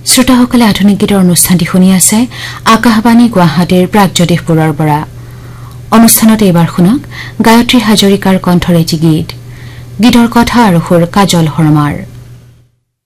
শ্ৰোতাসকলে আধুনিক গীতৰ অনুষ্ঠানটি শুনি আছে আকাশবাণী গুৱাহাটীৰ প্ৰাগজ্যোতিষপুৰৰ পৰা অনুষ্ঠানত এইবাৰ শুনক গায়ত্ৰী হাজৰিকাৰ কণ্ঠৰে এটি গীত গীতৰ কথা আৰু সুৰ কাজল শৰ্মাৰ